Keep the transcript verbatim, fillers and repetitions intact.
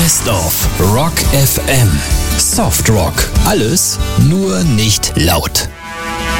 Best of Rock F M. Soft Rock. Alles, nur nicht laut.